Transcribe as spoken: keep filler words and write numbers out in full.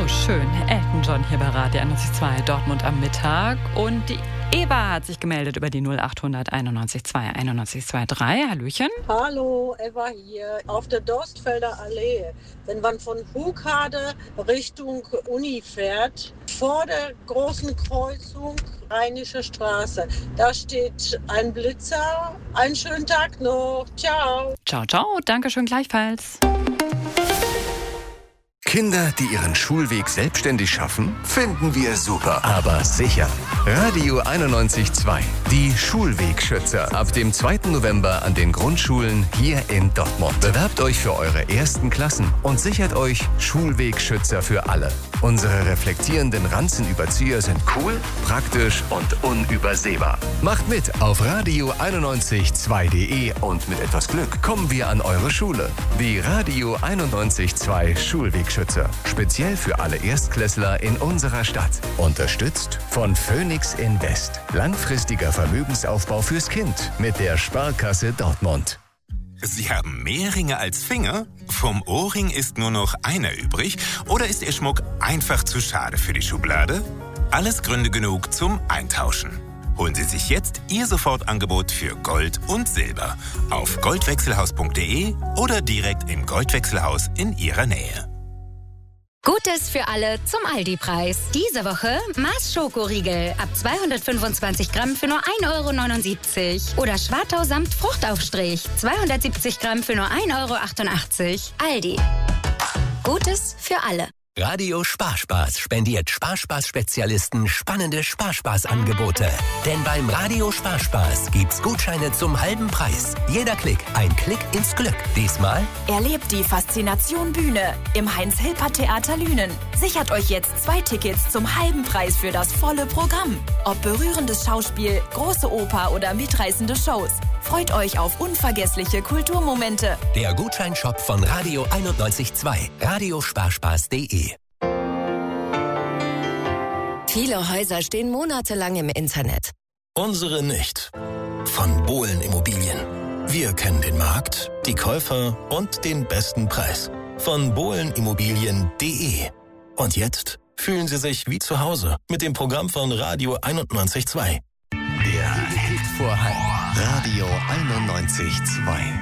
So schön. Elton John hier bei Radio einundneunzig Komma zwei Dortmund am Mittag. Und die Eva hat sich gemeldet über die null achthundert einundneunzig Komma zwei einundneunzig Komma zweiundzwanzig. Hallöchen. Hallo, Eva hier. Auf der Dorstfelder Allee, wenn man von Hukade Richtung Uni fährt, vor der großen Kreuzung Rheinische Straße, da steht ein Blitzer. Einen schönen Tag noch. Ciao. Ciao, ciao. Dankeschön gleichfalls. Kinder, die ihren Schulweg selbstständig schaffen, finden wir super. Aber sicher. Radio einundneunzig Komma zwei. Die Schulwegschützer. Ab dem zweiten November an den Grundschulen hier in Dortmund. Bewerbt euch für eure ersten Klassen und sichert euch Schulwegschützer für alle. Unsere reflektierenden Ranzenüberzieher sind cool, praktisch und unübersehbar. Macht mit auf radio einundneunzig Komma zwei punkt de und mit etwas Glück kommen wir an eure Schule. Die Radio einundneunzig Komma zwei Schulwegschützer. Speziell für alle Erstklässler in unserer Stadt. Unterstützt von Phoenix Invest. Langfristiger Vermögensaufbau fürs Kind mit der Sparkasse Dortmund. Sie haben mehr Ringe als Finger? Vom Ohrring ist nur noch einer übrig? Oder ist Ihr Schmuck einfach zu schade für die Schublade? Alles Gründe genug zum Eintauschen. Holen Sie sich jetzt Ihr Sofortangebot für Gold und Silber auf goldwechselhaus punkt de oder direkt im Goldwechselhaus in Ihrer Nähe. Gutes für alle zum Aldi-Preis. Diese Woche Mars Schokoriegel ab zweihundertfünfundzwanzig Gramm für nur ein Euro neunundsiebzig. Oder Schwartau samt Fruchtaufstrich zweihundertsiebzig Gramm für nur ein Euro achtundachtzig. Aldi. Gutes für alle. Radio Sparspaß spendiert Sparspaß-Spezialisten spannende Sparspaß-Angebote. Denn beim Radio Sparspaß gibt's Gutscheine zum halben Preis. Jeder Klick, ein Klick ins Glück. Diesmal erlebt die Faszination Bühne im Heinz-Hilpert-Theater Lünen. Sichert euch jetzt zwei Tickets zum halben Preis für das volle Programm. Ob berührendes Schauspiel, große Oper oder mitreißende Shows. Freut euch auf unvergessliche Kulturmomente. Der Gutscheinshop von Radio einundneunzig Komma zwei. Radiosparspaß punkt de. Viele Häuser stehen monatelang im Internet. Unsere nicht. Von Bohlen Immobilien. Wir kennen den Markt, die Käufer und den besten Preis. Von bohlen immobilien punkt de. Und jetzt fühlen Sie sich wie zu Hause mit dem Programm von Radio einundneunzig Komma zwei. Der Hit vor Heim. Radio einundneunzig Komma zwei.